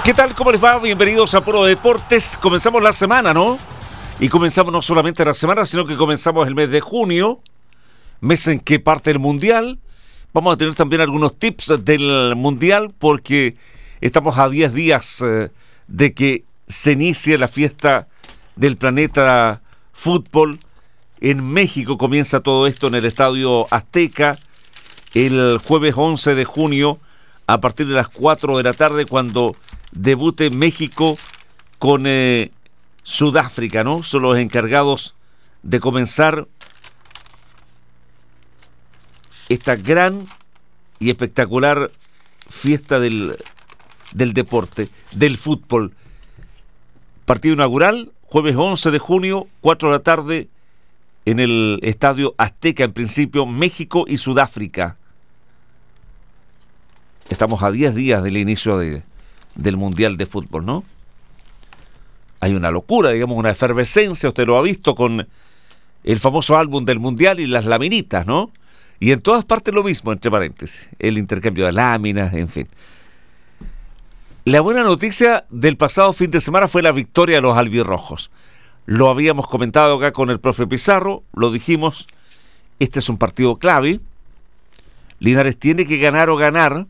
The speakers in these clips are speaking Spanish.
¿Qué tal? ¿Cómo les va? Bienvenidos a Puro Deportes. Comenzamos la semana, ¿no? Y comenzamos no solamente la semana, sino que comenzamos el mes de junio, mes en que parte el Mundial. Vamos a tener también algunos tips del Mundial porque estamos a 10 días de que se inicie la fiesta del planeta fútbol. En México comienza todo esto en el Estadio Azteca el jueves 11 de junio a partir de las 4 de la tarde cuando debute México con Sudáfrica, ¿no? Son los encargados de comenzar esta gran y espectacular fiesta del deporte, del fútbol. Partido inaugural, jueves 11 de junio, 4 de la tarde, en el Estadio Azteca, en principio, México y Sudáfrica. Estamos a 10 días del inicio del Mundial de Fútbol, ¿no? Hay una locura, digamos, una efervescencia, usted lo ha visto con el famoso álbum del Mundial y las laminitas, ¿no? Y en todas partes lo mismo, entre paréntesis, el intercambio de láminas, en fin. La buena noticia del pasado fin de semana fue la victoria de los albirrojos. Lo habíamos comentado acá con el profe Pizarro, lo dijimos, este es un partido clave, Linares tiene que ganar o ganar,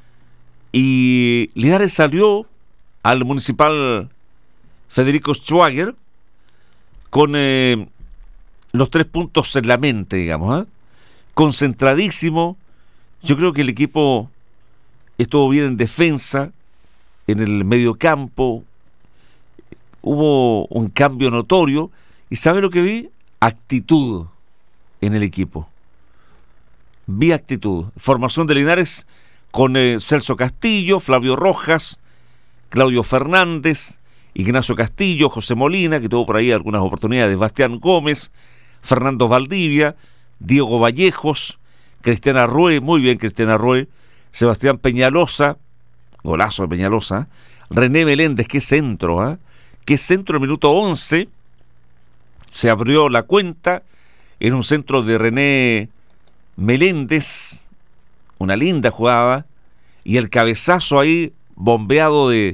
y Linares salió al Municipal Federico Schwager con los 3 puntos en la mente, digamos, concentradísimo. Yo creo que el equipo estuvo bien en defensa, en el mediocampo, hubo un cambio notorio, y ¿sabe lo que vi? Actitud en el equipo. Vi actitud. Formación de Linares con Celso Castillo, Flavio Rojas, Claudio Fernández, Ignacio Castillo, José Molina, que tuvo por ahí algunas oportunidades, Bastián Gómez, Fernando Valdivia, Diego Vallejos, Cristiana Arrué, muy bien Cristiana Arrué, Sebastián Peñalosa, golazo de Peñalosa, René Meléndez, qué centro, qué centro el minuto 11, se abrió la cuenta, en un centro de René Meléndez, una linda jugada, y el cabezazo ahí bombeado de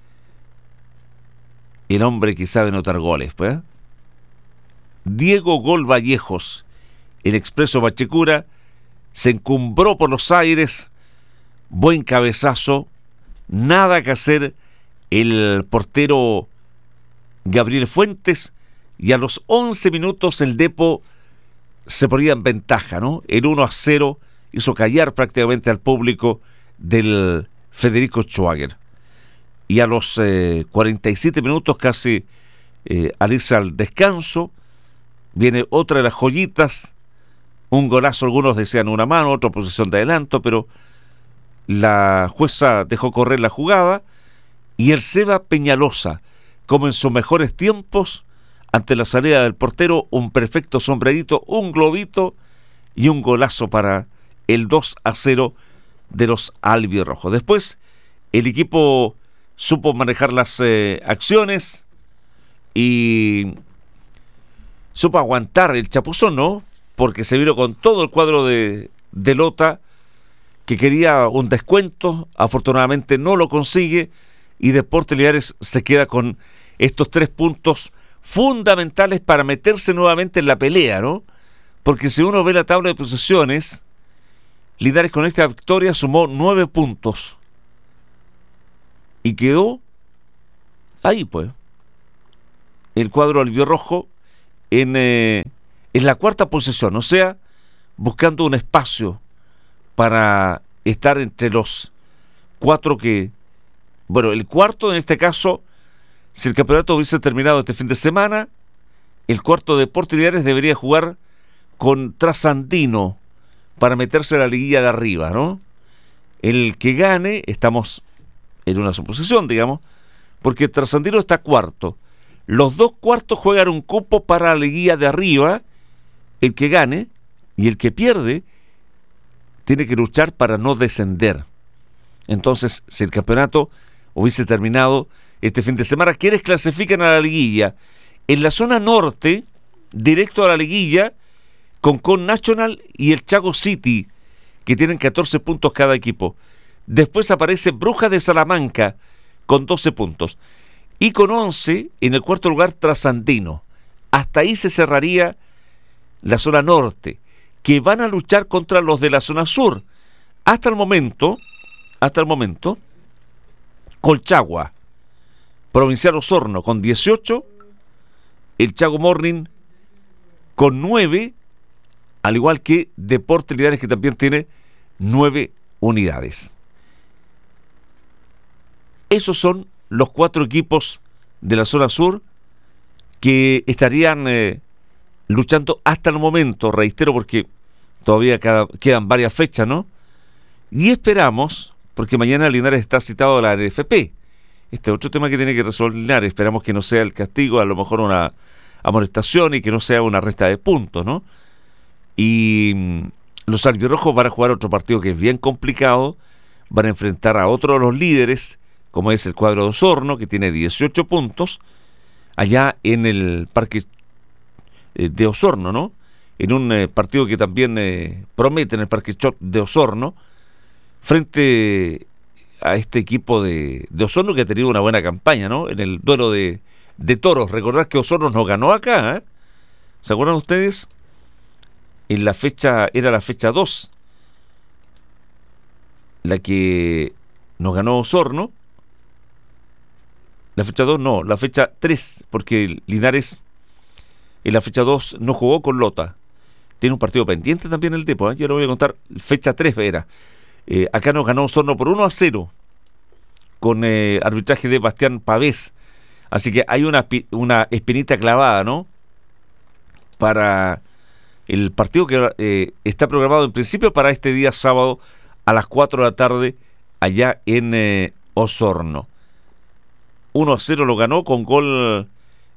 el hombre que sabe anotar goles, pues. Diego Gol Vallejos, el expreso Bachecura, se encumbró por los aires, buen cabezazo, nada que hacer el portero Gabriel Fuentes, y a los 11 minutos el Depo se ponía en ventaja, ¿no? El 1-0 hizo callar prácticamente al público del Federico Schwager. Y a los 47 minutos casi al irse al descanso, viene otra de las joyitas, un golazo, algunos decían una mano, otra posición de adelanto, pero la jueza dejó correr la jugada, y el Seba Peñalosa, como en sus mejores tiempos, ante la salida del portero, un perfecto sombrerito, un globito y un golazo para el 2-0 de los albirrojos. Después, el equipo supo manejar las acciones y supo aguantar el chapuzón, ¿no? Porque se vino con todo el cuadro de Lota, que quería un descuento, afortunadamente no lo consigue, y Deportes Linares se queda con estos 3 puntos fundamentales para meterse nuevamente en la pelea, ¿no? Porque si uno ve la tabla de posiciones, Linares con esta victoria sumó 9 puntos y quedó ahí, pues, el cuadro albirrojo en la 4ª posición, o sea, buscando un espacio para estar entre los 4 que, bueno, el cuarto en este caso, si el campeonato hubiese terminado este fin de semana, el cuarto de Deportes Linares debería jugar con Trasandino para meterse a la liguilla de arriba, ¿no? El que gane, estamos en una suposición, digamos, porque Trasandino está cuarto. Los 2 cuartos juegan un cupo para la liguilla de arriba, el que gane, y el que pierde tiene que luchar para no descender. Entonces, si el campeonato hubiese terminado este fin de semana, ¿quiénes clasifican a la liguilla? En la zona norte, directo a la liguilla, Concón Nacional y el Chago City, que tienen 14 puntos cada equipo. Después aparece Brujas de Salamanca con 12 puntos. Y con 11 en el cuarto lugar Trasandino. Hasta ahí se cerraría la zona norte, que van a luchar contra los de la zona sur. Hasta el momento, Colchagua, Provincial Osorno con 18, el Chago Morning con 9, al igual que Deportes Linares, que también tiene 9 unidades. Esos son los 4 equipos de la zona sur que estarían luchando hasta el momento, reitero, porque todavía quedan varias fechas, ¿no? Y esperamos, porque mañana Linares está citado a la NFP. Este otro tema que tiene que resolver Linares, esperamos que no sea el castigo, a lo mejor una amonestación y que no sea una resta de puntos, ¿no? Y los albirrojos van a jugar otro partido que es bien complicado, van a enfrentar a otro de los líderes, como es el cuadro de Osorno, que tiene 18 puntos, allá en el parque de Osorno, ¿no? En un partido que también promete en el parque de Osorno, frente a este equipo de Osorno que ha tenido una buena campaña, ¿no? En el duelo de toros. Recordad que Osorno nos ganó acá, ¿eh? ¿Se acuerdan ustedes? Era la fecha 2, la que nos ganó Osorno. La fecha 2 no, la fecha 3, porque Linares en la fecha 2 no jugó con Lota. Tiene un partido pendiente también el Depo, ¿eh? Yo lo voy a contar. Fecha 3 era. Acá nos ganó Osorno por 1-0 con arbitraje de Bastián Pavés. Así que hay una espinita clavada, ¿no? Para el partido que está programado en principio para este día sábado a las 4 de la tarde allá en Osorno. 1-0 lo ganó con gol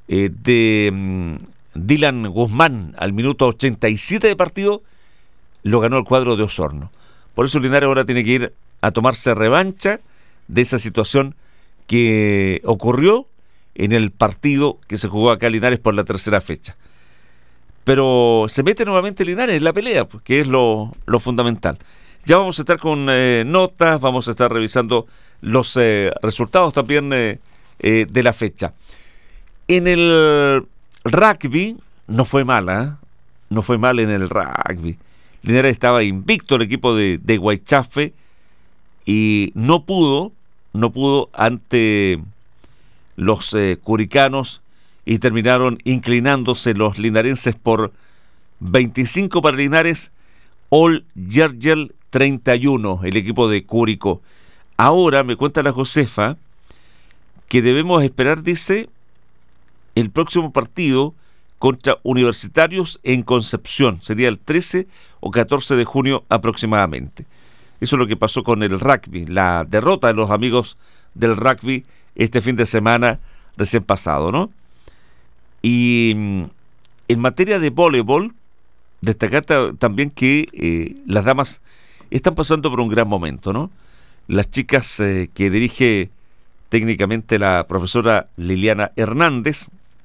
de Dylan Guzmán al minuto 87 de partido. Lo ganó el cuadro de Osorno. Por eso Linares ahora tiene que ir a tomarse revancha de esa situación que ocurrió en el partido que se jugó acá en Linares por la tercera fecha. Pero se mete nuevamente Linares en la pelea, que es lo fundamental. Ya vamos a estar con notas, vamos a estar revisando los resultados también de la fecha. En el rugby no fue mal, no fue mal en el rugby. Linares estaba invicto el equipo de Guaychafe y no pudo ante los curicanos y terminaron inclinándose los linarenses por 25 para Linares, All Yergel 31, el equipo de Curicó. Ahora me cuenta la Josefa que debemos esperar, dice, el próximo partido contra Universitarios en Concepción. Sería el 13 o 14 de junio aproximadamente. Eso es lo que pasó con el rugby, la derrota de los amigos del rugby este fin de semana recién pasado, ¿no? Y en materia de voleibol, destacar también que las damas están pasando por un gran momento, ¿no? Las chicas que dirige técnicamente la profesora Liliana Hernández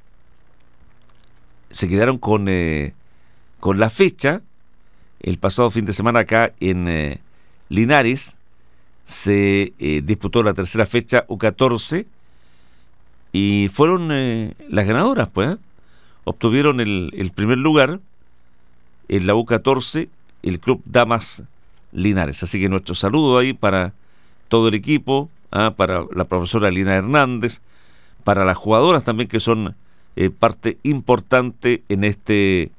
se quedaron con la fecha. El pasado fin de semana acá en Linares se disputó la tercera fecha U14 y fueron las ganadoras, pues. Obtuvieron el primer lugar en la U14, el Club Damas Linares. Así que nuestro saludo ahí para todo el equipo, para la profesora Lina Hernández, para las jugadoras también que son parte importante en este